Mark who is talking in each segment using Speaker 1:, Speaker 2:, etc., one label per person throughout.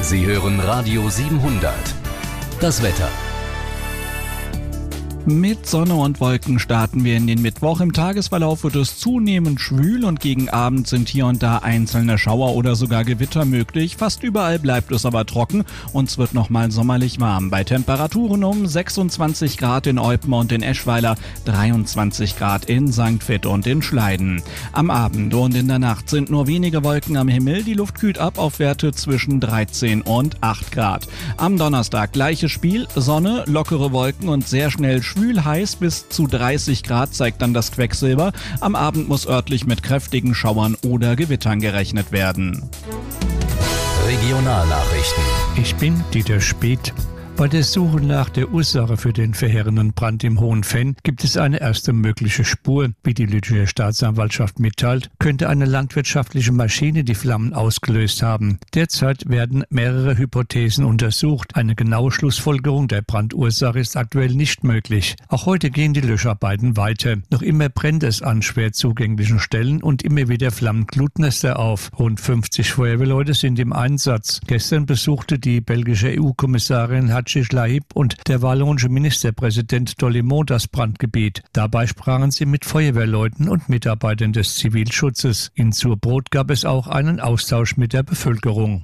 Speaker 1: Sie hören Radio 700. Das Wetter.
Speaker 2: Mit Sonne und Wolken starten wir in den Mittwoch. Im Tagesverlauf wird es zunehmend schwül und gegen Abend sind hier und da einzelne Schauer oder sogar Gewitter möglich. Fast überall bleibt es aber trocken und es wird nochmal sommerlich warm. Bei Temperaturen um 26 Grad in Eupen und in Eschweiler, 23 Grad in St. Vith und in Schleiden. Am Abend und in der Nacht sind nur wenige Wolken am Himmel. Die Luft kühlt ab auf Werte zwischen 13 und 8 Grad. Am Donnerstag gleiches Spiel, Sonne, lockere Wolken und sehr schnell schwül heiß bis zu 30 Grad zeigt dann das Quecksilber. Am Abend muss örtlich mit kräftigen Schauern oder Gewittern gerechnet werden.
Speaker 1: Regionalnachrichten.
Speaker 3: Ich bin Dieter Speth. Bei der Suche nach der Ursache für den verheerenden Brand im Hohen Venn gibt es eine erste mögliche Spur. Wie die Lütticher Staatsanwaltschaft mitteilt, könnte eine landwirtschaftliche Maschine die Flammen ausgelöst haben. Derzeit werden mehrere Hypothesen untersucht. Eine genaue Schlussfolgerung der Brandursache ist aktuell nicht möglich. Auch heute gehen die Löscharbeiten weiter. Noch immer brennt es an schwer zugänglichen Stellen und immer wieder flammen Glutnester auf. Rund 50 Feuerwehrleute sind im Einsatz. Gestern besuchte die belgische EU-Kommissarin Laib und der wallonische Ministerpräsident Dolimon das Brandgebiet. Dabei sprachen sie mit Feuerwehrleuten und Mitarbeitern des Zivilschutzes. In Surbrot gab es auch einen Austausch mit der Bevölkerung.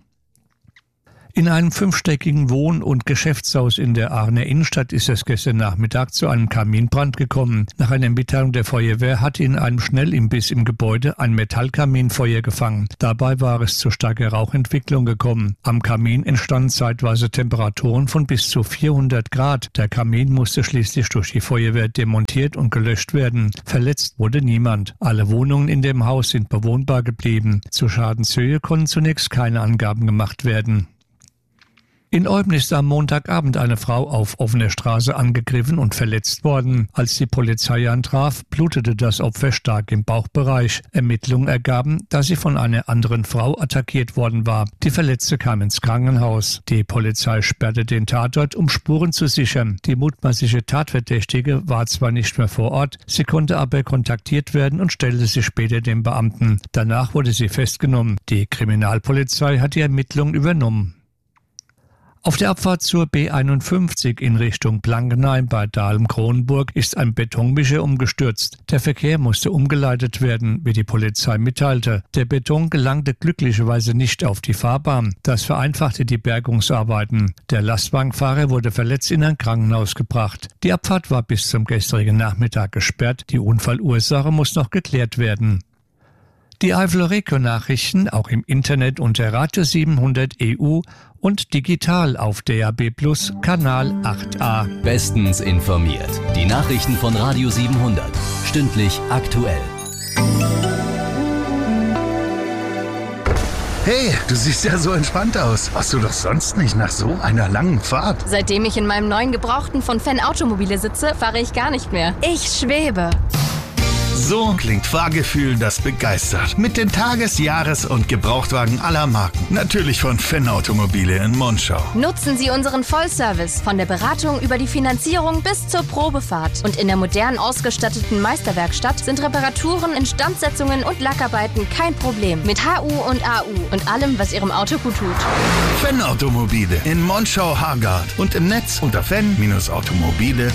Speaker 3: In einem 5-stöckigen Wohn- und Geschäftshaus in der Aachener Innenstadt ist es gestern Nachmittag zu einem Kaminbrand gekommen. Nach einer Mitteilung der Feuerwehr hatte in einem Schnellimbiss im Gebäude ein Metallkamin Feuer gefangen. Dabei war es zu starker Rauchentwicklung gekommen. Am Kamin entstanden zeitweise Temperaturen von bis zu 400 Grad. Der Kamin musste schließlich durch die Feuerwehr demontiert und gelöscht werden. Verletzt wurde niemand. Alle Wohnungen in dem Haus sind bewohnbar geblieben. Zur Schadenshöhe konnten zunächst keine Angaben gemacht werden. In Eupen ist am Montagabend eine Frau auf offener Straße angegriffen und verletzt worden. Als die Polizei antraf, blutete das Opfer stark im Bauchbereich. Ermittlungen ergaben, dass sie von einer anderen Frau attackiert worden war. Die Verletzte kam ins Krankenhaus. Die Polizei sperrte den Tatort, um Spuren zu sichern. Die mutmaßliche Tatverdächtige war zwar nicht mehr vor Ort, sie konnte aber kontaktiert werden und stellte sich später dem Beamten. Danach wurde sie festgenommen. Die Kriminalpolizei hat die Ermittlungen übernommen. Auf der Abfahrt zur B51 in Richtung Blankenheim bei Dahlem-Kronenburg ist ein Betonmischer umgestürzt. Der Verkehr musste umgeleitet werden, wie die Polizei mitteilte. Der Beton gelangte glücklicherweise nicht auf die Fahrbahn. Das vereinfachte die Bergungsarbeiten. Der Lastwagenfahrer wurde verletzt in ein Krankenhaus gebracht. Die Abfahrt war bis zum gestrigen Nachmittag gesperrt. Die Unfallursache muss noch geklärt werden. Die Eifel-Regio-Nachrichten auch im Internet unter Radio 700 EU und digital auf DAB+ Kanal 8a.
Speaker 1: Bestens informiert. Die Nachrichten von Radio 700. Stündlich aktuell.
Speaker 4: Hey, du siehst ja so entspannt aus. Warst du doch sonst nicht nach so einer langen Fahrt?
Speaker 5: Seitdem ich in meinem neuen Gebrauchten von Fenn Automobile sitze, fahre ich gar nicht mehr. Ich schwebe.
Speaker 4: So klingt Fahrgefühl, das begeistert. Mit den Tages-, Jahres- und Gebrauchtwagen aller Marken. Natürlich von Fenn Automobile in Monschau.
Speaker 5: Nutzen Sie unseren Vollservice. Von der Beratung über die Finanzierung bis zur Probefahrt. Und in der modern ausgestatteten Meisterwerkstatt sind Reparaturen, Instandsetzungen und Lackarbeiten kein Problem. Mit HU und AU und allem, was Ihrem Auto gut tut.
Speaker 4: Fenn Automobile in Monschau-Hargard und im Netz unter fenn-automobile.de.